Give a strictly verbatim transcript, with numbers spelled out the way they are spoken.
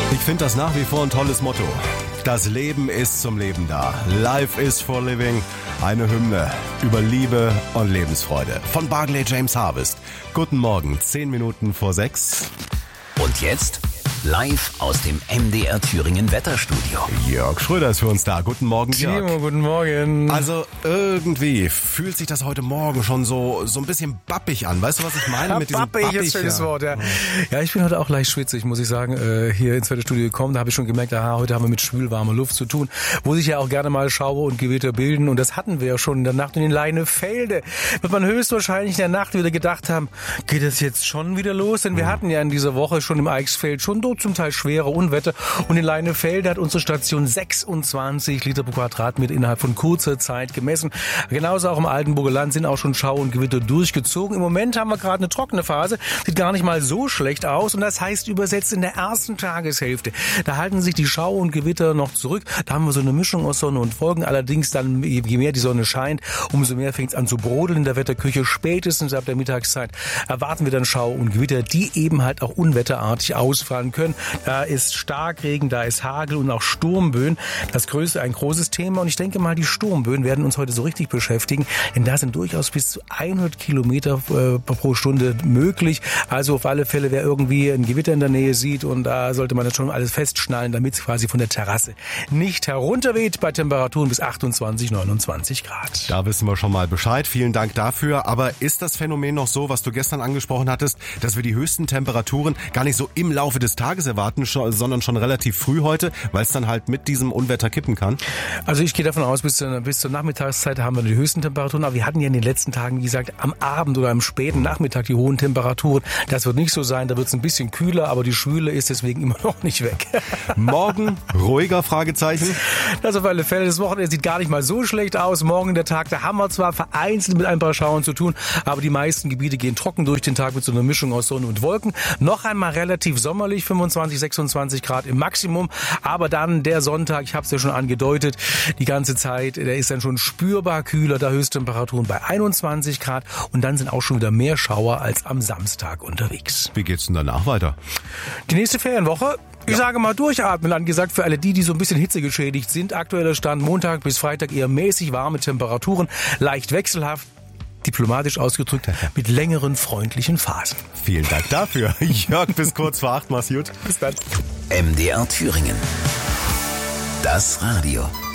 Ich finde das nach wie vor ein tolles Motto. Das Leben ist zum Leben da. Life is for living. Eine Hymne über Liebe und Lebensfreude. Von Barclay James Harvest. Guten Morgen, zehn Minuten vor sechs. Und jetzt live aus dem M D R Thüringen Wetterstudio. Jörg Schröder ist für uns da. Guten Morgen, Jörg. Timo, guten Morgen. Also irgendwie fühlt sich das heute Morgen schon so so ein bisschen bappig an. Weißt du, was ich meine Ja, mit diesem bappig? bappig? Ist ein schönes ja. Wort, ja. Ja, ich bin heute auch leicht schwitzig, muss ich sagen, äh, hier ins Wetterstudio gekommen. Da habe ich schon gemerkt, aha, heute haben wir mit schwülwarmer Luft zu tun, wo sich ja auch gerne mal Schauer und Gewitter bilden. Und das hatten wir ja schon in der Nacht in den Leinefelde. Wird man höchstwahrscheinlich in der Nacht wieder gedacht haben, geht es jetzt schon wieder los? Denn wir hatten ja in dieser Woche schon im Eichsfeld schon dort zum Teil schwere Unwetter. Und in Leinefelde hat unsere Station sechsundzwanzig Liter pro Quadratmeter innerhalb von kurzer Zeit gemessen. Genauso auch im Altenburger Land sind auch schon Schauer und Gewitter durchgezogen. Im Moment haben wir gerade eine trockene Phase. Sieht gar nicht mal so schlecht aus. Und das heißt übersetzt in der ersten Tageshälfte. Da halten sich die Schauer und Gewitter noch zurück. Da haben wir so eine Mischung aus Sonne und Wolken. Allerdings dann, je mehr die Sonne scheint, umso mehr fängt es an zu brodeln in der Wetterküche. Spätestens ab der Mittagszeit erwarten wir dann Schauer und Gewitter, die eben halt auch unwetterartig ausfallen können. Da ist Starkregen, da ist Hagel und auch Sturmböen. Das größte, ein großes Thema. Und ich denke mal, die Sturmböen werden uns heute so richtig beschäftigen. Denn da sind durchaus bis zu hundert Kilometer äh, pro Stunde möglich. Also auf alle Fälle, wer irgendwie ein Gewitter in der Nähe sieht, und da sollte man das schon alles festschnallen, damit es quasi von der Terrasse nicht herunterweht bei Temperaturen bis achtundzwanzig, neunundzwanzig Grad. Da wissen wir schon mal Bescheid. Vielen Dank dafür. Aber ist das Phänomen noch so, was du gestern angesprochen hattest, dass wir die höchsten Temperaturen gar nicht so im Laufe des Tages erwarten, sondern schon relativ früh heute, weil es dann halt mit diesem Unwetter kippen kann? Also ich gehe davon aus, bis zur, bis zur Nachmittagszeit haben wir die höchsten Temperaturen. Aber wir hatten ja in den letzten Tagen, wie gesagt, am Abend oder am späten Nachmittag die hohen Temperaturen. Das wird nicht so sein. Da wird es ein bisschen kühler, aber die Schwüle ist deswegen immer noch nicht weg. Morgen ruhiger, Fragezeichen? Das auf alle Fälle. Das Wochenende sieht gar nicht mal so schlecht aus. Morgen der Tag, da haben wir zwar vereinzelt mit ein paar Schauern zu tun, aber die meisten Gebiete gehen trocken durch den Tag mit so einer Mischung aus Sonne und Wolken. Noch einmal relativ sommerlich, fünfundzwanzig, sechsundzwanzig Grad im Maximum. Aber dann der Sonntag, ich habe es ja schon angedeutet, die ganze Zeit, der ist dann schon spürbar kühler, da Höchsttemperaturen bei einundzwanzig Grad. Und dann sind auch schon wieder mehr Schauer als am Samstag unterwegs. Wie geht's denn danach weiter? Die nächste Ferienwoche, ich ja. sage mal durchatmen, angesagt für alle die, die so ein bisschen hitzegeschädigt sind. Aktueller Stand Montag bis Freitag eher mäßig warme Temperaturen, leicht wechselhaft, diplomatisch ausgedrückt, mit längeren freundlichen Phasen. Vielen Dank dafür. Jörg, bis kurz vor acht, mach's gut. Bis dann. M D R Thüringen. Das Radio.